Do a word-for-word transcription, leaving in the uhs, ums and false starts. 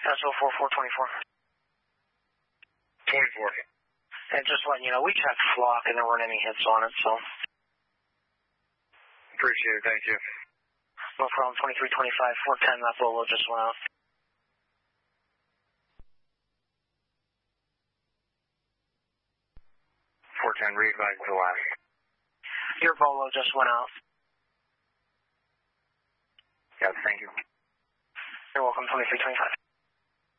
S O four four twenty-four. twenty-four. And just letting you know, we checked flock and there weren't any hits on it, so. Appreciate it, thank you. No problem, twenty-three twenty-five, four ten, that Volo just went out. four ten, re-advise to the last. Your Volo just went out. Yeah, thank you. You're welcome, twenty-three twenty-five.